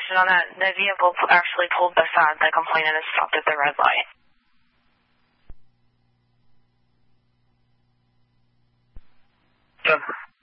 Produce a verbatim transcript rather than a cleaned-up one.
question on that. The vehicle actually pulled beside the complainant and stopped at the red light. Yeah.